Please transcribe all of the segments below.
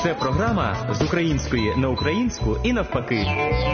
Це програма з української на українську і навпаки.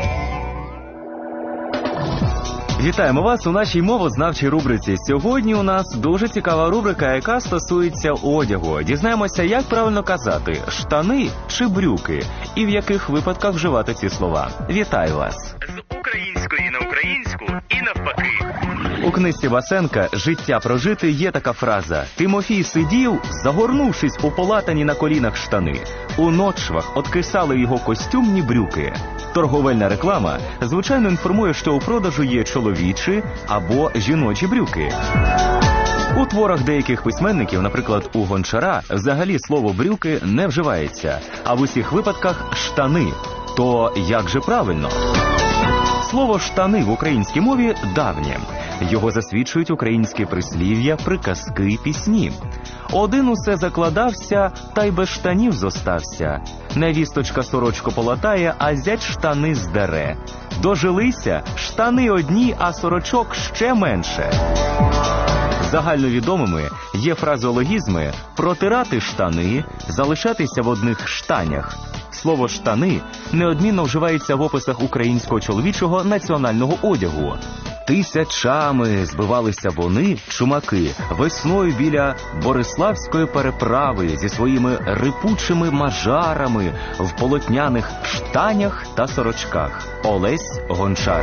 Вітаємо вас у нашій мовознавчій рубриці. Сьогодні у нас дуже цікава рубрика, яка стосується одягу. Дізнаємося, як правильно казати – штани чи брюки, і в яких випадках вживати ці слова. Вітаю вас! З української на українську і навпаки. У книжці Васенка «Життя прожити» є така фраза: «Тимофій сидів, загорнувшись у полатані на колінах штани. У ночвах откисали його костюмні брюки». Торговельна реклама, звичайно, інформує, що у продажу є чоловічі або жіночі брюки. У творах деяких письменників, наприклад, у Гончара, взагалі слово «брюки» не вживається, а в усіх випадках «штани». То як же правильно? Слово «штани» в українській мові давнє. Його засвідчують українські прислів'я, приказки, пісні. Один усе закладався, та й без штанів зостався. Невісточка сорочку полатає, а зять штани здере. Дожилися, штани одні, а сорочок ще менше. Загальновідомими є фразеологізми «протирати штани», «залишатися в одних штанях». Слово «штани» неодмінно вживається в описах українського чоловічого національного одягу. Тисячами збивалися вони, чумаки, весною біля Бориславської переправи зі своїми рипучими мажарами в полотняних штанях та сорочках. Олесь Гончар.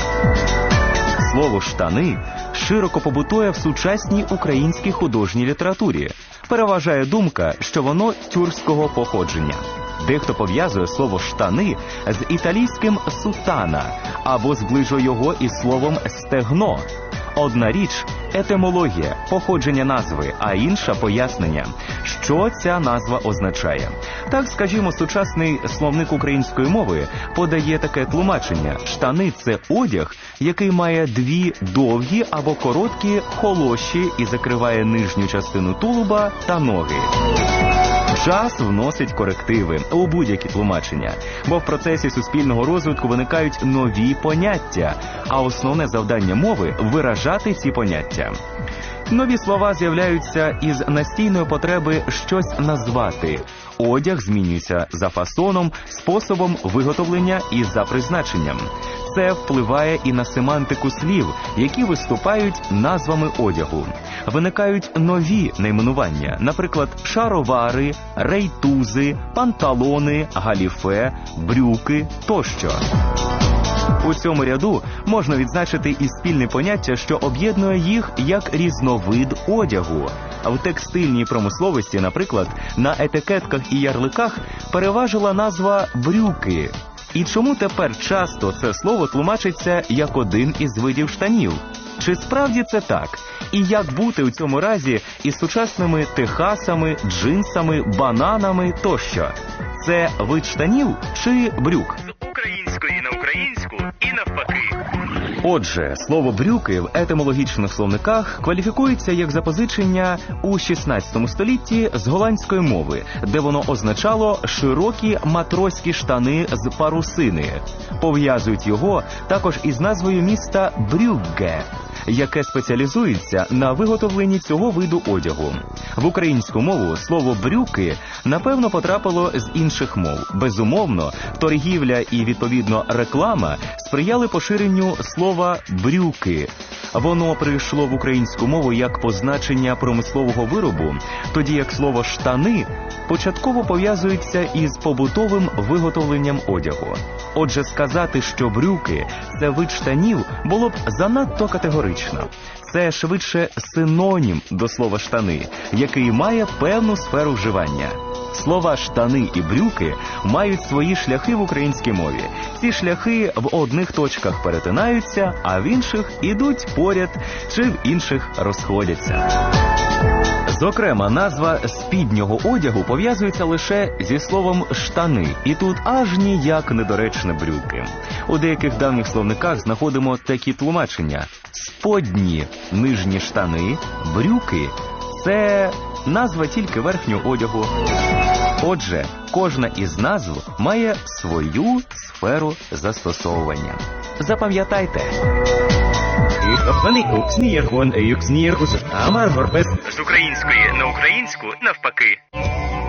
Слово «штани» широко побутує в сучасній українській художній літературі. Переважає думка, що воно тюркського походження. Дехто пов'язує слово «штани» з італійським «сутана» або зближує його із словом «стегно». Одна річ – етимологія, походження назви, а інша – пояснення, що ця назва означає. Так, скажімо, сучасний словник української мови подає таке тлумачення: штани – це одяг, який має дві довгі або короткі холоші і закриває нижню частину тулуба та ноги. Час вносить корективи у будь-які тлумачення, бо в процесі суспільного розвитку виникають нові поняття, а основне завдання мови – виражати ці поняття. Нові слова з'являються із настійної потреби щось назвати. Одяг змінюється за фасоном, способом виготовлення і за призначенням. Це впливає і на семантику слів, які виступають назвами одягу. Виникають нові найменування, наприклад, шаровари, рейтузи, панталони, галіфе, брюки тощо. У цьому ряду можна відзначити і спільне поняття, що об'єднує їх як різновид одягу. В текстильній промисловості, наприклад, на етикетках і ярликах переважила назва «брюки». І чому тепер часто це слово тлумачиться як один із видів штанів? Чи справді це так? І як бути у цьому разі із сучасними техасами, джинсами, бананами тощо? Це вид штанів чи брюк? З української на українську і навпаки. Отже, слово «брюки» в етимологічних словниках кваліфікується як запозичення у 16 столітті з голландської мови, де воно означало широкі матроські штани з парусини. Пов'язують його також із назвою міста Брюгге, яке спеціалізується на виготовленні цього виду одягу. В українську мову слово «брюки» напевно потрапило з інших мов. Безумовно, торгівля і, відповідно, реклама сприяли поширенню слова «брюки». Воно прийшло в українську мову як позначення промислового виробу, тоді як слово «штани» початково пов'язується із побутовим виготовленням одягу. Отже, сказати, що брюки – це вид штанів, було б занадто категорично. Це швидше синонім до слова «штани», який має певну сферу вживання. Слова «штани» і «брюки» мають свої шляхи в українській мові. Ці шляхи в одних точках перетинаються, а в інших ідуть поряд чи в інших розходяться. Зокрема, назва спіднього одягу пов'язується лише зі словом «штани», і тут аж ніяк недоречне брюки. У деяких давніх словниках знаходимо такі тлумачення: сподні – нижні штани, брюки – це назва тільки верхнього одягу. Отже, кожна із назв має свою сферу застосовування. Запам'ятайте. З української на українську навпаки.